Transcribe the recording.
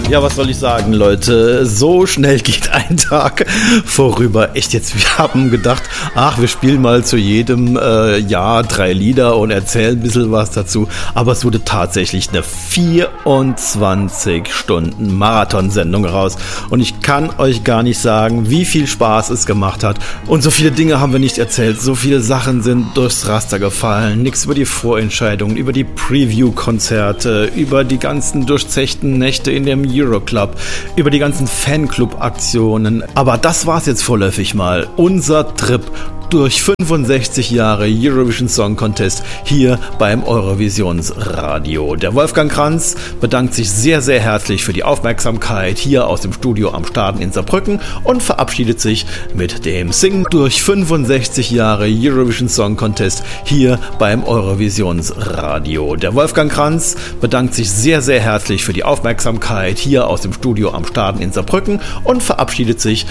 Ja, was soll ich sagen, Leute? So schnell geht ein Tag vorüber. Echt jetzt, wir haben gedacht, wir spielen mal zu jedem Jahr 3 Lieder und erzählen ein bisschen was dazu. Aber es wurde tatsächlich eine 24 Stunden Marathonsendung raus. Und ich kann euch gar nicht sagen, wie viel Spaß es gemacht hat. Und so viele Dinge haben wir nicht erzählt. So viele Sachen sind durchs Raster gefallen. Nichts über die Vorentscheidungen, über die Preview-Konzerte, über die ganzen durchzechten Nächte in dem Euroclub, über die ganzen Fanclub-Aktionen. Aber das war's jetzt vorläufig mal. Unser Trip durch 65 Jahre Eurovision Song Contest hier beim Eurovisionsradio. Der Wolfgang Kranz bedankt sich sehr, sehr herzlich für die Aufmerksamkeit hier aus dem Studio am Staden in Saarbrücken und verabschiedet sich mit dem Singen durch 65 Jahre Eurovision Song Contest hier beim Eurovisionsradio. Der Wolfgang Kranz bedankt sich sehr, sehr herzlich für die Aufmerksamkeit hier aus dem Studio am Staden in Saarbrücken und verabschiedet sich